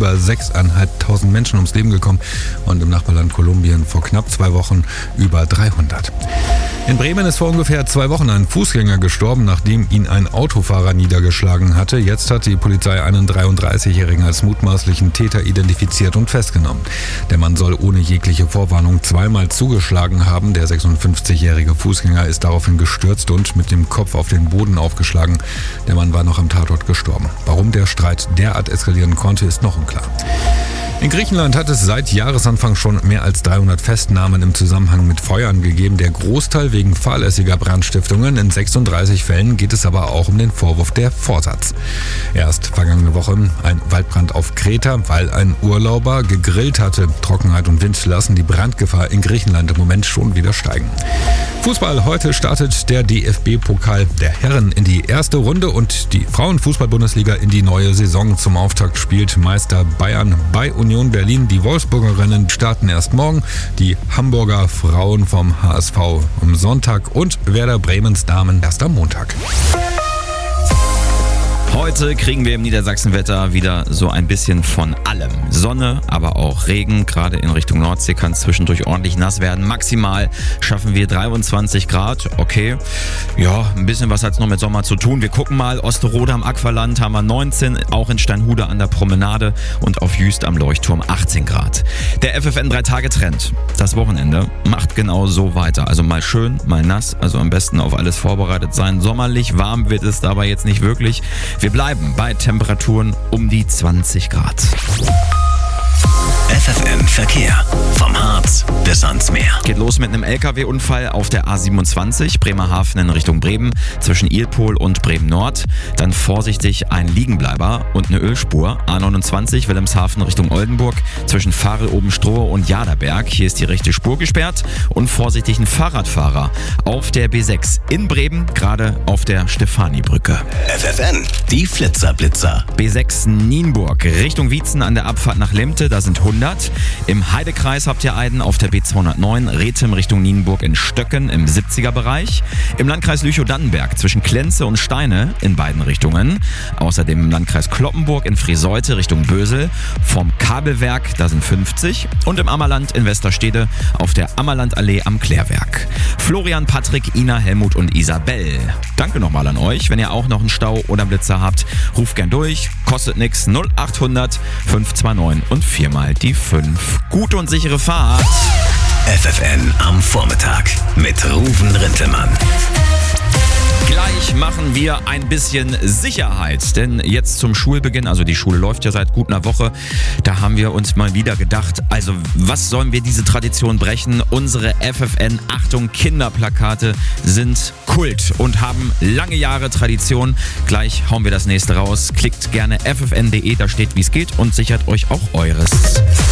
über 6.500 Menschen ums Leben gekommen und im Nachbarland Kolumbien vor knapp 2 Wochen über 300. In Bremen ist vor ungefähr 2 Wochen ein Fußgänger gestorben, nachdem ihn ein Autofahrer niedergeschlagen hatte. Jetzt hat die Polizei einen 33-Jährigen als mutmaßlichen Täter identifiziert und festgenommen. Der Mann soll ohne jegliche Vorwarnung zweimal zugeschlagen haben. Der 56-jährige Fußgänger ist daraufhin gestürzt und mit dem Kopf auf den Boden aufgeschlagen. Der Mann war noch am Tatort gestorben. Warum der Streit derart eskalieren konnte, ist noch unklar. In Griechenland hat es seit Jahresanfang schon mehr als 300 Festnahmen im Zusammenhang mit Feuern gegeben. Der Großteil wegen fahrlässiger Brandstiftungen. In 36 Fällen geht es aber auch um den Vorwurf der Vorsatz. Erst vergangene Woche ein Waldbrand auf Kreta, weil ein Urlauber gegrillt hatte. Trockenheit und Wind lassen die Brandgefahr in Griechenland im Moment schon wieder steigen. Fußball, heute startet der DFB-Pokal der Herren in die erste Runde und die Frauenfußball-Bundesliga in die neue Saison. Zum Auftakt spielt Meister Bayern bei Union Berlin. Die Wolfsburgerinnen starten erst morgen, die Hamburger Frauen vom HSV am Sonntag und Werder Bremens Damen erst am Montag. Heute kriegen wir im Niedersachsenwetter wieder so ein bisschen von allem. Sonne, aber auch Regen. Gerade in Richtung Nordsee kann es zwischendurch ordentlich nass werden. Maximal schaffen wir 23 Grad. Okay, ja, ein bisschen was hat es noch mit Sommer zu tun. Wir gucken mal. Osterode am Aqualand haben wir 19, auch in Steinhude an der Promenade und auf Jüst am Leuchtturm 18 Grad. Der FFN 3-Tage-Trend. Das Wochenende macht genau so weiter. Also mal schön, mal nass. Also am besten auf alles vorbereitet sein. Sommerlich warm wird es dabei jetzt nicht wirklich. Wir bleiben bei Temperaturen um die 20 Grad. FFN Verkehr. Vom Harz bis ans Meer. Geht los mit einem LKW-Unfall auf der A27 Bremerhaven in Richtung Bremen zwischen Ilpol und Bremen Nord. Dann vorsichtig ein Liegenbleiber und eine Ölspur. A29 Wilhelmshaven Richtung Oldenburg zwischen Farel-Obenstrohe und Jaderberg. Hier ist die rechte Spur gesperrt. Und vorsichtig ein Fahrradfahrer auf der B6 in Bremen, gerade auf der Stefani-Brücke. FFN, die Flitzer-Blitzer. B6 Nienburg Richtung Wietzen an der Abfahrt nach Lemte, da sind 100. Im Heidekreis habt ihr einen auf der B209 Rethem Richtung Nienburg in Stöcken im 70er-Bereich. Im Landkreis Lüchow-Dannenberg zwischen Klenze und Steine in beiden Richtungen. Außerdem im Landkreis Kloppenburg in Friseute Richtung Bösel. Vom Kabelwerk, da sind 50. Und im Ammerland in Westerstede auf der Ammerlandallee am Klärwerk. Florian, Patrick, Ina, Helmut und Isabel. Danke nochmal an euch. Wenn ihr auch noch einen Stau oder Blitzer habt, ruft gern durch. Kostet nix. 0800 529 und 4 mal die 5. Gute und sichere Fahrt. FFN am Vormittag mit Ruven Rintelmann. Gleich machen wir ein bisschen Sicherheit, denn jetzt zum Schulbeginn, also die Schule läuft ja seit gut einer Woche, da haben wir uns mal wieder gedacht, also was sollen wir diese Tradition brechen? Unsere FFN Achtung Kinderplakate sind Kult und haben lange Jahre Tradition. Gleich hauen wir das nächste raus. Klickt gerne ffn.de, da steht wie es geht und sichert euch auch eures.